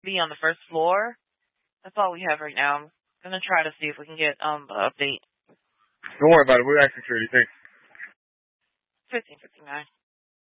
be on the first floor. That's all we have right now. I'm gonna try to see if we can get an update. Don't worry about it. We're at security. Thanks. 1559.